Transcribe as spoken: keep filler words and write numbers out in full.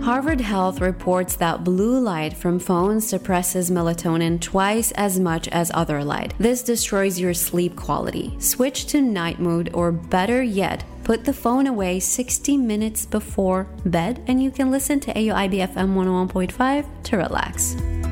Harvard Health reports that blue light from phones suppresses melatonin twice as much as other light. This destroys your sleep quality. Switch to night mode, or better yet, put the phone away sixty minutes before bed and you can listen to A O I B F M one oh one point five to relax.